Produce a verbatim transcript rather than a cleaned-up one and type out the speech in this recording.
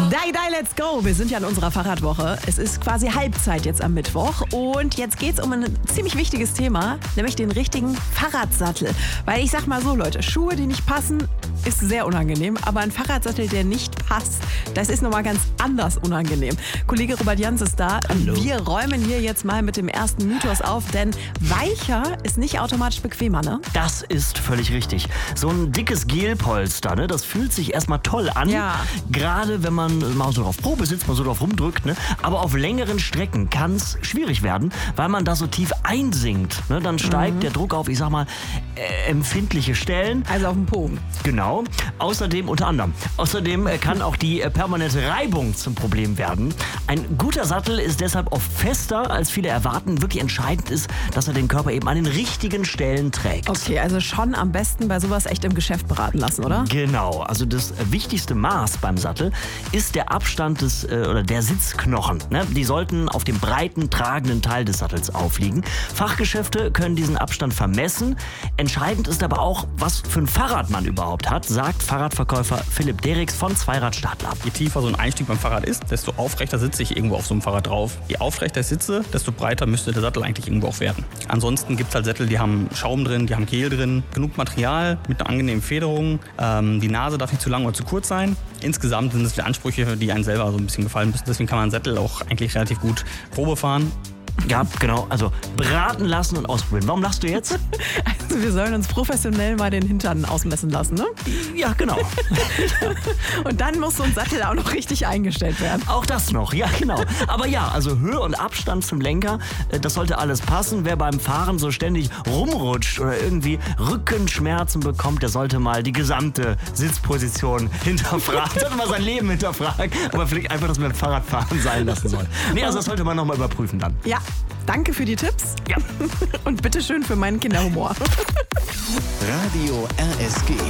Die, die, let's go. Wir sind ja in unserer Fahrradwoche. Es ist quasi Halbzeit jetzt am Mittwoch. Und jetzt geht es um ein ziemlich wichtiges Thema, nämlich den richtigen Fahrradsattel. Weil ich sag mal so, Leute, Schuhe, die nicht passen, ist sehr unangenehm. Aber ein Fahrradsattel, der nicht passt, das ist nochmal ganz anders unangenehm. Kollege Robert Jans ist da. Hallo. Wir räumen hier jetzt mal mit dem ersten Mythos auf, denn weicher ist nicht automatisch bequemer, ne? Das ist völlig richtig. So ein dickes Gelpolster, ne, das fühlt sich erstmal toll an. Ja. Gerade wenn man mal so drauf Probe sitzt, mal so drauf rumdrückt. Ne? Aber auf längeren Strecken kann es schwierig werden, weil man da so tief einsinkt. Ne? Dann steigt Mhm. der Druck auf, ich sag mal, äh, empfindliche Stellen. Also auf dem Po. Genau. Außerdem, unter anderem, außerdem äh, kann auch die äh, permanente Reibung zum Problem werden. Ein guter Sattel ist deshalb oft fester, als viele erwarten. Wirklich entscheidend ist, dass er den Körper eben an den richtigen Stellen trägt. Okay, also schon am besten bei sowas echt im Geschäft beraten lassen, oder? Genau, also das wichtigste Maß beim Sattel ist der Abstand des äh, oder der Sitzknochen. Ne? Die sollten auf dem breiten, tragenden Teil des Sattels aufliegen. Fachgeschäfte können diesen Abstand vermessen. Entscheidend ist aber auch, was für ein Fahrrad man überhaupt hat, sagt Fahrradverkäufer Philipp Derix von Zweirad Stadler. Je tiefer so ein Einstieg beim Fahrrad ist, desto aufrechter sitze ich irgendwo auf so einem Fahrrad drauf. Je aufrechter ich sitze, desto breiter müsste der Sattel eigentlich irgendwo auch werden. Ansonsten gibt es halt Sättel, die haben Schaum drin, die haben Gel drin, genug Material mit einer angenehmen Federung. Ähm, die Nase darf nicht zu lang oder zu kurz sein. Insgesamt sind es die Ansprüche, die einem selber so ein bisschen gefallen müssen. Deswegen kann man einen Sattel auch eigentlich relativ gut Probe fahren. Ja, genau, also beraten lassen und ausprobieren. Warum lachst du jetzt? Also wir sollen uns professionell mal den Hintern ausmessen lassen, ne? Ja, genau. Und dann muss so ein Sattel auch noch richtig eingestellt werden. Auch das noch, ja genau. Aber ja, also Höhe und Abstand zum Lenker, äh, das sollte alles passen. Wer beim Fahren so ständig rumrutscht oder irgendwie Rückenschmerzen bekommt, der sollte mal die gesamte Sitzposition hinterfragen. Sollte mal sein Leben hinterfragen, aber vielleicht einfach das mit dem Fahrradfahren sein lassen soll. Nee, also das sollte man nochmal überprüfen dann. Ja, danke für die Tipps. Ja. Und bitteschön für meinen Kinderhumor. Radio R S G.